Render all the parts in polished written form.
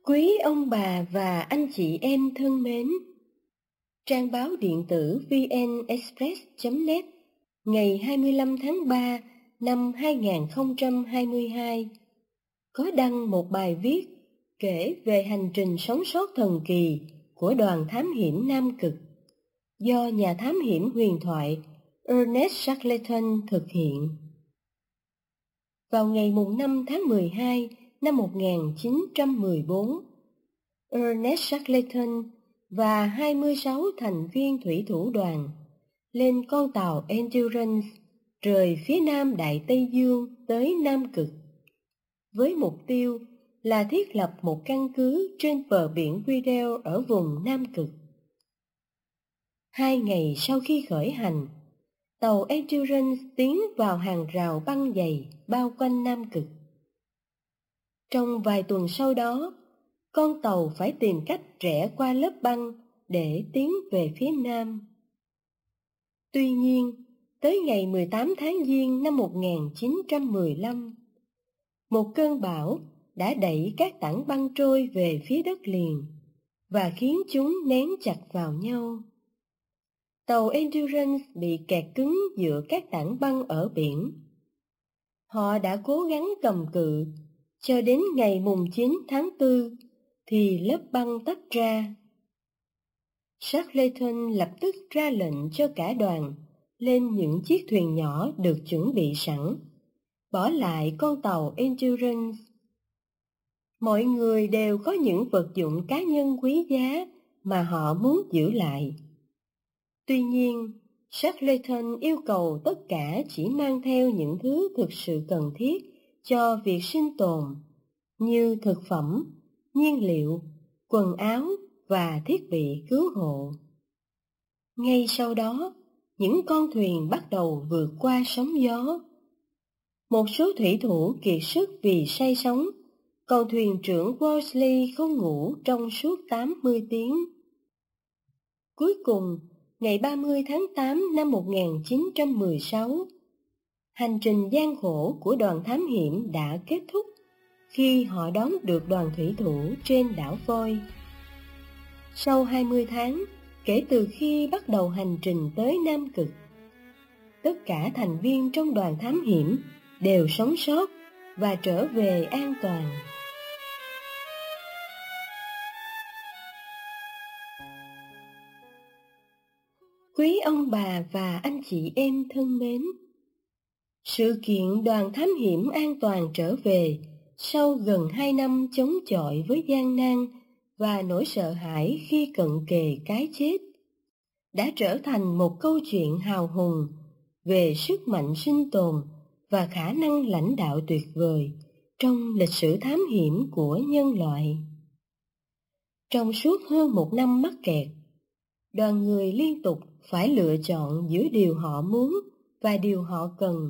Quý ông bà và anh chị em thân mến, trang báo điện tử vnexpress.net ngày 25 tháng 3 năm 2022 có đăng một bài viết kể về hành trình sống sót thần kỳ của đoàn thám hiểm Nam Cực do nhà thám hiểm huyền thoại Ernest Shackleton thực hiện. Vào ngày 5 tháng 12 năm 1914, Ernest Shackleton và 26 thành viên thủy thủ đoàn lên con tàu Endurance rời phía nam Đại Tây Dương tới Nam Cực, với mục tiêu là thiết lập một căn cứ trên bờ biển Weddell ở vùng Nam Cực. 2 ngày sau khi khởi hành, tàu Endurance tiến vào hàng rào băng dày bao quanh Nam Cực. Trong vài tuần sau đó, con tàu phải tìm cách rẽ qua lớp băng để tiến về phía nam. Tuy nhiên, tới ngày 18 tháng Giêng năm 1915, một cơn bão đã đẩy các tảng băng trôi về phía đất liền và khiến chúng nén chặt vào nhau. Tàu Endurance bị kẹt cứng giữa các tảng băng ở biển. Họ đã cố gắng cầm cự cho đến ngày 9 tháng 4 thì lớp băng tách ra. Shackleton lập tức ra lệnh cho cả đoàn lên những chiếc thuyền nhỏ được chuẩn bị sẵn, bỏ lại con tàu Endurance. Mọi người đều có những vật dụng cá nhân quý giá mà họ muốn giữ lại. Tuy nhiên, Shackleton yêu cầu tất cả chỉ mang theo những thứ thực sự cần thiết cho việc sinh tồn, như thực phẩm, nhiên liệu, quần áo và thiết bị cứu hộ. Ngay sau đó, những con thuyền bắt đầu vượt qua sóng gió. Một số thủy thủ kiệt sức vì say sóng, còn thuyền trưởng Worsley không ngủ trong suốt 80 tiếng. Cuối cùng, ngày 30 tháng 8 năm 1916, hành trình gian khổ của đoàn thám hiểm đã kết thúc khi họ đón được đoàn thủy thủ trên đảo Voi. Sau 20 tháng, kể từ khi bắt đầu hành trình tới Nam Cực, tất cả thành viên trong đoàn thám hiểm đều sống sót và trở về an toàn. Quý ông bà và anh chị em thân mến, sự kiện đoàn thám hiểm an toàn trở về sau gần 2 năm chống chọi với gian nan và nỗi sợ hãi khi cận kề cái chết đã trở thành một câu chuyện hào hùng về sức mạnh sinh tồn và khả năng lãnh đạo tuyệt vời trong lịch sử thám hiểm của nhân loại. Trong suốt hơn 1 năm mắc kẹt, đoàn người liên tục phải lựa chọn giữa điều họ muốn và điều họ cần.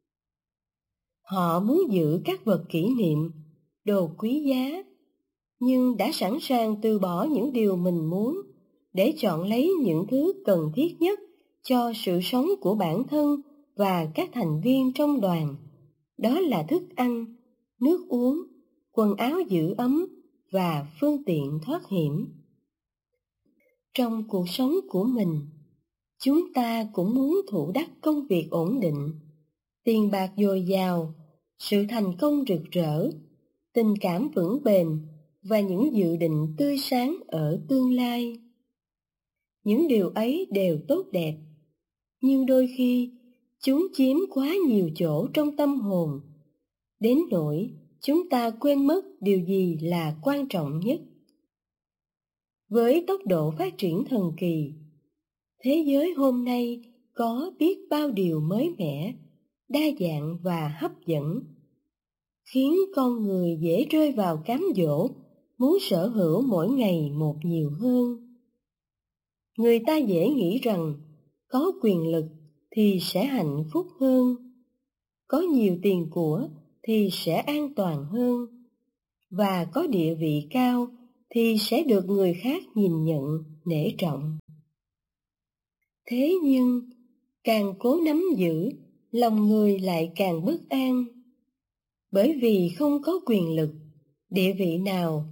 Họ muốn giữ các vật kỷ niệm, đồ quý giá, nhưng đã sẵn sàng từ bỏ những điều mình muốn để chọn lấy những thứ cần thiết nhất cho sự sống của bản thân và các thành viên trong đoàn. Đó là thức ăn, nước uống, quần áo giữ ấm và phương tiện thoát hiểm. Trong cuộc sống của mình, chúng ta cũng muốn thụ đắc công việc ổn định, tiền bạc dồi dào, sự thành công rực rỡ, tình cảm vững bền và những dự định tươi sáng ở tương lai. Những điều ấy đều tốt đẹp, nhưng đôi khi chúng chiếm quá nhiều chỗ trong tâm hồn, đến nỗi chúng ta quên mất điều gì là quan trọng nhất. Với tốc độ phát triển thần kỳ, thế giới hôm nay có biết bao điều mới mẻ, đa dạng và hấp dẫn, khiến con người dễ rơi vào cám dỗ muốn sở hữu mỗi ngày một nhiều hơn. Người ta dễ nghĩ rằng có quyền lực thì sẽ hạnh phúc hơn, có nhiều tiền của thì sẽ an toàn hơn, và có địa vị cao thì sẽ được người khác nhìn nhận, nể trọng. Thế nhưng, càng cố nắm giữ, lòng người lại càng bất an. Bởi vì không có quyền lực, địa vị nào,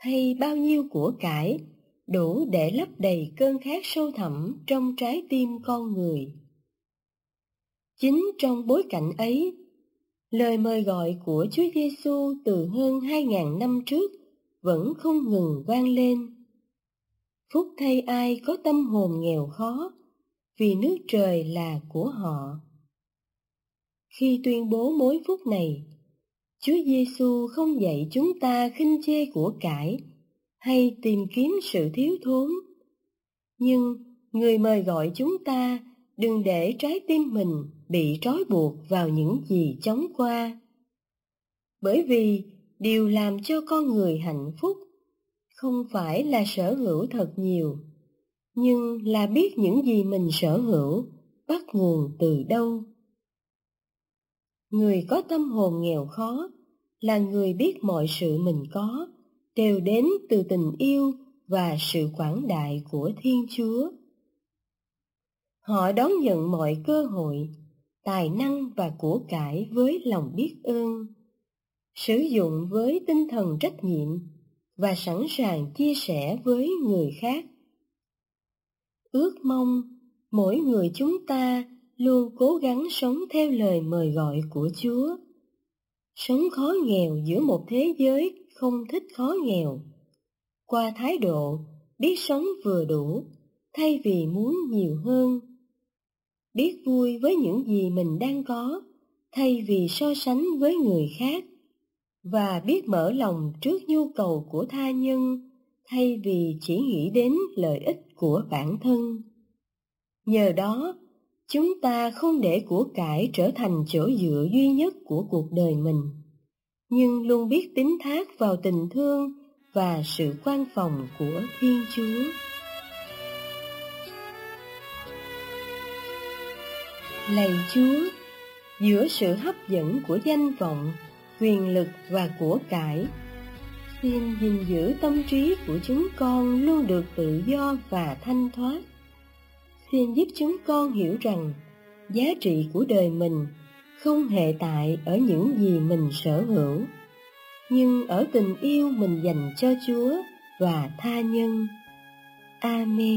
hay bao nhiêu của cải đủ để lấp đầy cơn khát sâu thẳm trong trái tim con người. Chính trong bối cảnh ấy, lời mời gọi của Chúa Giêsu từ hơn 2000 năm trước vẫn không ngừng vang lên. Phúc thay ai có tâm hồn nghèo khó, vì nước trời là của họ. Khi tuyên bố mối phúc này, Chúa Giêsu không dạy chúng ta khinh chê của cải hay tìm kiếm sự thiếu thốn, nhưng Người mời gọi chúng ta đừng để trái tim mình bị trói buộc vào những gì chóng qua. Bởi vì điều làm cho con người hạnh phúc không phải là sở hữu thật nhiều, nhưng là biết những gì mình sở hữu bắt nguồn từ đâu. Người có tâm hồn nghèo khó là người biết mọi sự mình có đều đến từ tình yêu và sự quảng đại của Thiên Chúa. Họ đón nhận mọi cơ hội, tài năng và của cải với lòng biết ơn, sử dụng với tinh thần trách nhiệm và sẵn sàng chia sẻ với người khác. Ước mong mỗi người chúng ta luôn cố gắng sống theo lời mời gọi của Chúa, sống khó nghèo giữa một thế giới không thích khó nghèo, qua thái độ biết sống vừa đủ thay vì muốn nhiều hơn, biết vui với những gì mình đang có thay vì so sánh với người khác, và biết mở lòng trước nhu cầu của tha nhân thay vì chỉ nghĩ đến lợi ích của bản thân. Nhờ đó, chúng ta không để của cải trở thành chỗ dựa duy nhất của cuộc đời mình, nhưng luôn biết tín thác vào tình thương và sự quan phòng của Thiên Chúa. Lạy Chúa, giữa sự hấp dẫn của danh vọng, quyền lực và của cải, xin gìn giữ tâm trí của chúng con luôn được tự do và thanh thoát. Xin giúp chúng con hiểu rằng giá trị của đời mình không hệ tại ở những gì mình sở hữu, nhưng ở tình yêu mình dành cho Chúa và tha nhân. Amen.